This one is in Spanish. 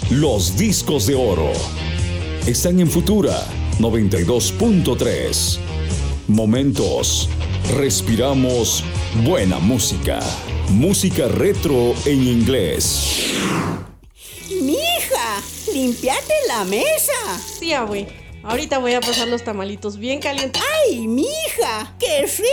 Los discos de oro están en Futura 92.3. Momentos. Respiramos buena música. Música retro en inglés. Mija, limpiate la mesa. Sí, abue. Ahorita voy a pasar los tamalitos bien calientes. Ay, mija, qué rico.